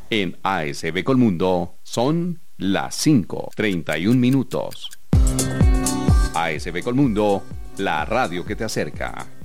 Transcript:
En ASB Colmundo son las 5:31. ASB Colmundo, la radio que te acerca.